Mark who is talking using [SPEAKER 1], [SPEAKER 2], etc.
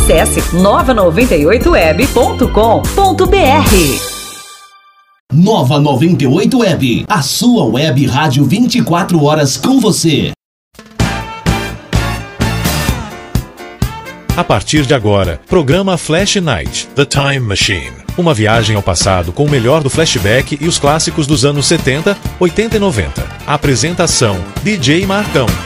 [SPEAKER 1] Acesse nova98web.com.br.
[SPEAKER 2] Nova 98 Web, a sua web rádio 24 horas com você.
[SPEAKER 3] A partir de agora, programa Flash Night, The Time Machine. Uma viagem ao passado com o melhor do flashback e os clássicos dos anos 70, 80 e 90. Apresentação, DJ Marcão.